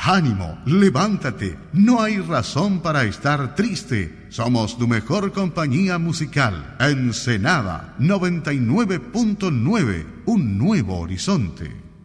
Ánimo, levántate, no hay razón para estar triste. Somos tu mejor compañía musical. Ensenada 99.9, un nuevo horizonte.